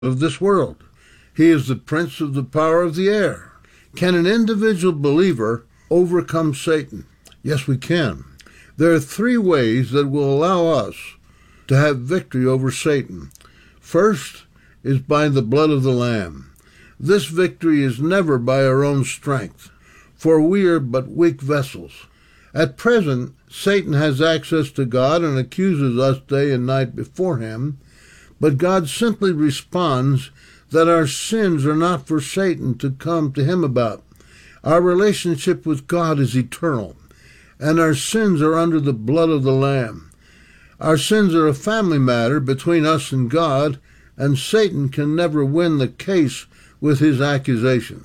of this world. He is the prince of the power of the air. Can an individual believer overcome Satan? Yes, we can. There are three ways that will allow us to have victory over Satan. First is by the blood of the Lamb. This victory is never by our own strength, for we are but weak vessels. At present, Satan has access to God and accuses us day and night before him, but God simply responds that our sins are not for Satan to come to him about. Our relationship with God is eternal, and our sins are under the blood of the Lamb. Our sins are a family matter between us and God, and Satan can never win the case with his accusations.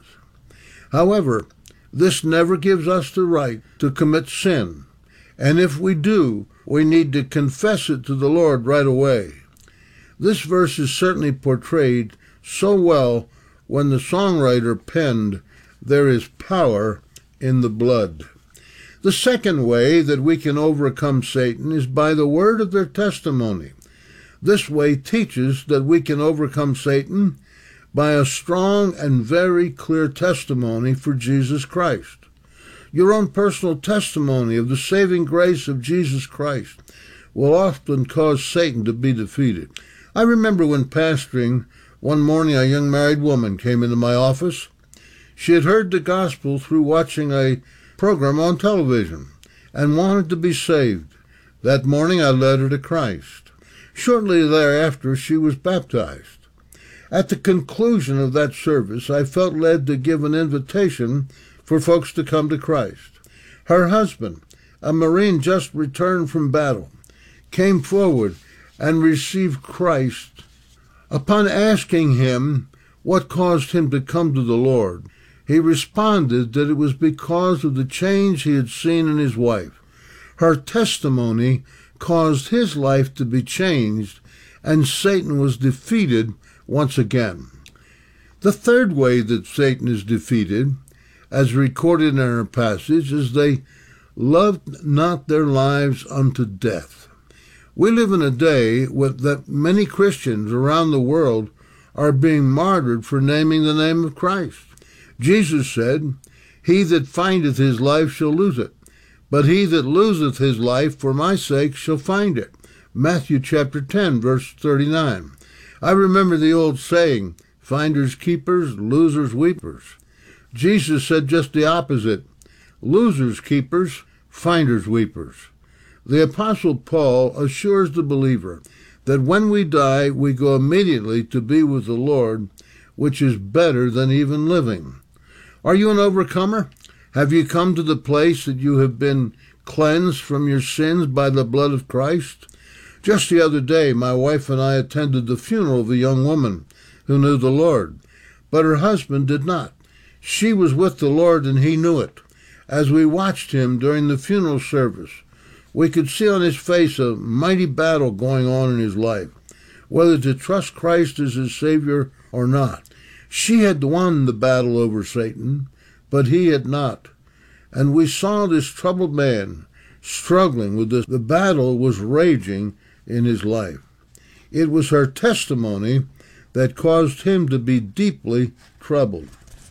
However, this never gives us the right to commit sin, and if we do, we need to confess it to the Lord right away. This verse is certainly portrayed so well when the songwriter penned, "There is power in the blood." The second way that we can overcome Satan is by the word of their testimony. This way teaches that we can overcome Satan by a strong and very clear testimony for Jesus Christ. Your own personal testimony of the saving grace of Jesus Christ will often cause Satan to be defeated. I remember when pastoring, one morning a young married woman came into my office. She had heard the gospel through watching a program on television and wanted to be saved. That morning I led her to Christ. Shortly thereafter she was baptized. At the conclusion of that service, I felt led to give an invitation for folks to come to Christ. Her husband, a Marine just returned from battle, came forward and received Christ. Upon asking him what caused him to come to the Lord, he responded that it was because of the change he had seen in his wife. Her testimony caused his life to be changed, and Satan was defeated once again. The third way that Satan is defeated, as recorded in our passage, is they loved not their lives unto death. We live in a day that many Christians around the world are being martyred for naming the name of Christ. Jesus said, "He that findeth his life shall lose it, but he that loseth his life for my sake shall find it." Matthew chapter 10, verse 39. I remember the old saying, "Finders keepers, losers weepers." Jesus said just the opposite, "Losers keepers, finders weepers." The Apostle Paul assures the believer that when we die, we go immediately to be with the Lord, which is better than even living. Are you an overcomer? Have you come to the place that you have been cleansed from your sins by the blood of Christ? Just the other day, my wife and I attended the funeral of a young woman who knew the Lord, but her husband did not. She was with the Lord and he knew it. As we watched him during the funeral service, we could see on his face a mighty battle going on in his life, whether to trust Christ as his Savior or not. She had won the battle over Satan, but he had not. And we saw this troubled man struggling with this. The battle was raging in his life. It was her testimony that caused him to be deeply troubled.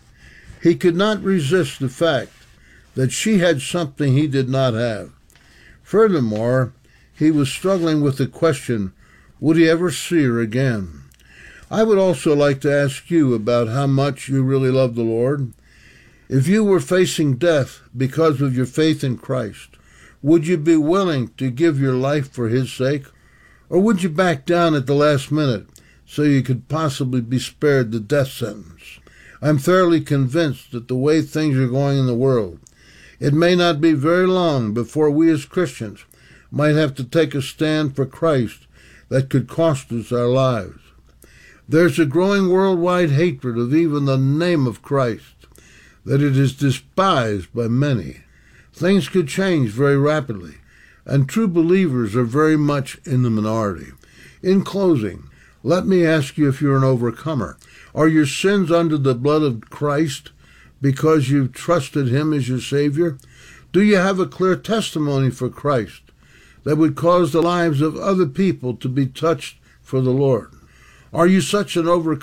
He could not resist the fact that she had something he did not have. Furthermore, he was struggling with the question, would he ever see her again? I would also like to ask you about how much you really love the Lord. If you were facing death because of your faith in Christ, would you be willing to give your life for his sake? Or would you back down at the last minute so you could possibly be spared the death sentence? I'm thoroughly convinced that the way things are going in the world, it may not be very long before we as Christians might have to take a stand for Christ that could cost us our lives. There's a growing worldwide hatred of even the name of Christ, that it is despised by many. Things could change very rapidly, and true believers are very much in the minority. In closing, let me ask you if you're an overcomer. Are your sins under the blood of Christ because you've trusted him as your Savior? Do you have a clear testimony for Christ that would cause the lives of other people to be touched for the Lord? Are you such an overcomer?